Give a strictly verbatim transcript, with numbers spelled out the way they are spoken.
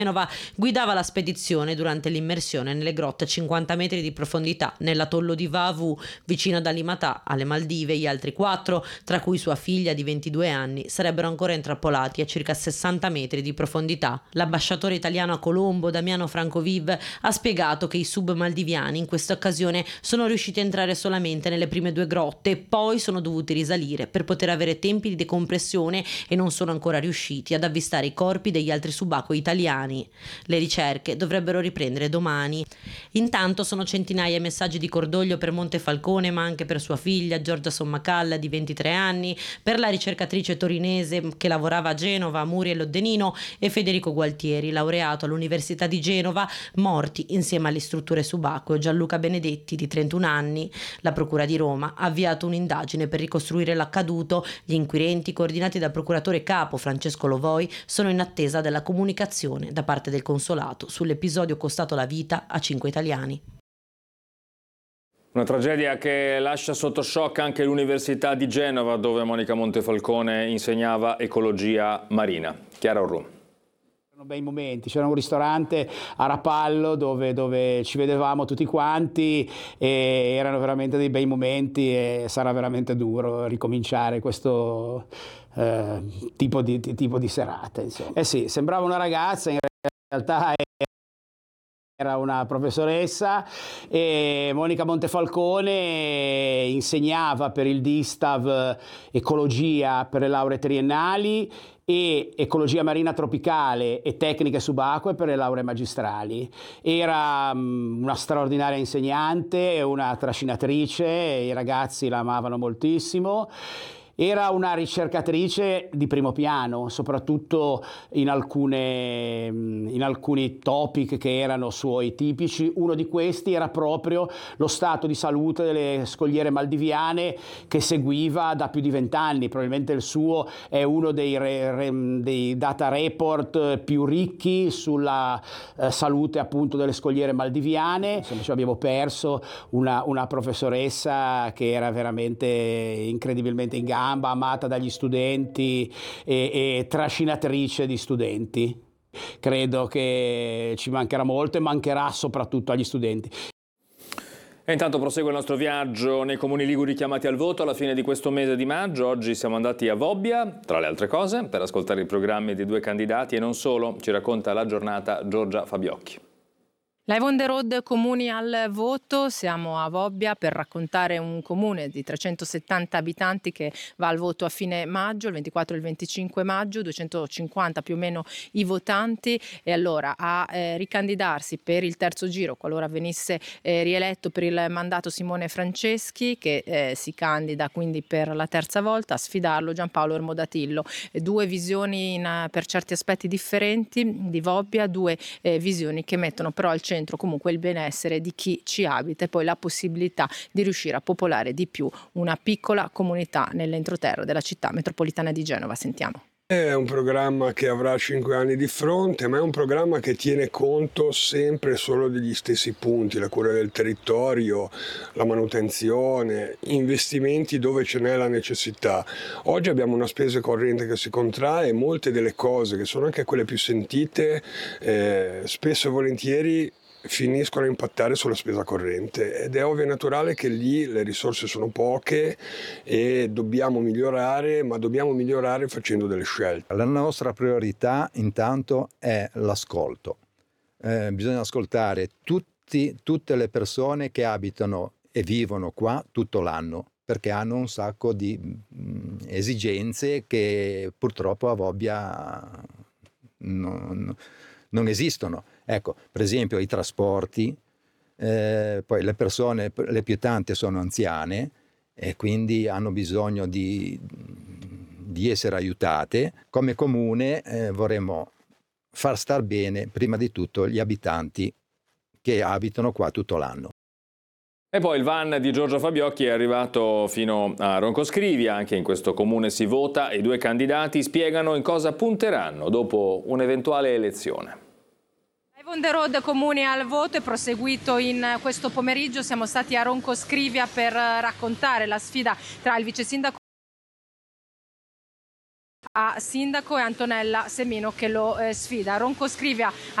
Genova guidava la spedizione durante l'immersione nelle grotte a cinquanta metri di profondità nell'atollo di Vavu, vicino ad Alimatà, alle Maldive. Gli altri quattro, tra cui sua figlia di ventidue anni, sarebbero ancora intrappolati a circa sessanta metri di profondità. L'ambasciatore italiano a Colombo, Damiano Francoviv, ha spiegato che i submaldiviani in questa occasione sono riusciti a entrare solamente nelle prime due grotte e poi sono dovuti risalire per poter avere tempi di decompressione e non sono ancora riusciti ad avvistare i corpi degli altri subacquei italiani. Le ricerche dovrebbero riprendere domani. Intanto sono centinaia i messaggi di cordoglio per Montefalcone, ma anche per sua figlia Giorgia Sommacalla di ventitré anni, per la ricercatrice torinese che lavorava a Genova, Muriel Loddenino, e Federico Gualtieri, laureato all'Università di Genova, morti insieme all'istruttore subacqueo Gianluca Benedetti di trentuno anni. La Procura di Roma ha avviato un'indagine per ricostruire l'accaduto. Gli inquirenti, coordinati dal procuratore capo Francesco Lovoi, sono in attesa della comunicazione da parte del consolato sull'episodio costato la vita a cinque italiani. Una tragedia che lascia sotto shock anche l'Università di Genova, dove Monica Montefalcone insegnava ecologia marina. Chiara Orru. Erano bei momenti, c'era un ristorante a Rapallo dove, dove ci vedevamo tutti quanti e erano veramente dei bei momenti e sarà veramente duro ricominciare questo eh, tipo, di, tipo di serate. Insomma. Eh sì, sembrava una ragazza, in realtà era una professoressa, e Monica Montefalcone insegnava per il Distav ecologia per le lauree triennali e ecologia marina tropicale e tecniche subacquee per le lauree magistrali. Era um, una straordinaria insegnante, una trascinatrice, i ragazzi la amavano moltissimo. Era una ricercatrice di primo piano, soprattutto in, alcune, in alcuni topic che erano suoi tipici. Uno di questi era proprio lo stato di salute delle scogliere maldiviane che seguiva da più di vent'anni. Probabilmente il suo è uno dei, re, re, dei data report più ricchi sulla eh, salute appunto delle scogliere maldiviane. Insomma, ci abbiamo perso una, una professoressa che era veramente incredibilmente in gamba, amata dagli studenti e, e trascinatrice di studenti. Credo che ci mancherà molto e mancherà soprattutto agli studenti. E intanto prosegue il nostro viaggio nei comuni liguri chiamati al voto alla fine di questo mese di maggio. Oggi siamo andati a Vobbia, tra le altre cose, per ascoltare i programmi dei due candidati e non solo. Ci racconta la giornata Giorgia Fabiocchi. Live on the road, comuni al voto. Siamo a Vobbia per raccontare un comune di trecentosettanta abitanti che va al voto a fine maggio, il ventiquattro e il venticinque maggio, duecentocinquanta più o meno i votanti. E allora a eh, ricandidarsi per il terzo giro, qualora venisse eh, rieletto per il mandato Simone Franceschi, che eh, si candida quindi per la terza volta, a sfidarlo Giampaolo Ermodatillo. E due visioni in, per certi aspetti differenti di Vobbia, due eh, visioni che mettono però al centro comunque il benessere di chi ci abita e poi la possibilità di riuscire a popolare di più una piccola comunità nell'entroterra della città metropolitana di Genova. Sentiamo. È un programma che avrà cinque anni di fronte, ma è un programma che tiene conto sempre solo degli stessi punti: la cura del territorio, la manutenzione, investimenti dove ce n'è la necessità. Oggi abbiamo una spesa corrente che si contrae e molte delle cose che sono anche quelle più sentite eh, spesso e volentieri finiscono a impattare sulla spesa corrente ed è ovvio e naturale che lì le risorse sono poche e dobbiamo migliorare, ma dobbiamo migliorare facendo delle scelte. La nostra priorità intanto è l'ascolto. Eh, bisogna ascoltare tutti, tutte le persone che abitano e vivono qua tutto l'anno, perché hanno un sacco di mh, esigenze che purtroppo a Vobbia non, non esistono. Ecco, per esempio i trasporti, eh, poi le persone, le più tante sono anziane e quindi hanno bisogno di, di essere aiutate. Come comune eh, vorremmo far star bene prima di tutto gli abitanti che abitano qua tutto l'anno. E poi il van di Giorgia Fabiocchi è arrivato fino a Roncoscrivia. Anche in questo comune si vota e i due candidati spiegano in cosa punteranno dopo un'eventuale elezione. On the road, comuni al voto, è proseguito in questo pomeriggio. Siamo stati a Roncoscrivia per raccontare la sfida tra il vice sindaco a sindaco e Antonella Semino che lo eh, sfida. Ronco Scrivia